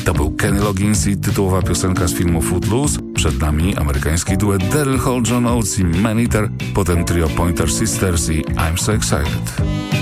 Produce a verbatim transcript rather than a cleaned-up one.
To był Kenny Loggins i tytułowa piosenka z filmu Footloose. Przed nami amerykański duet Daryl Hall, John Oates i Man Eater, potem trio Pointer Sisters i I'm So Excited.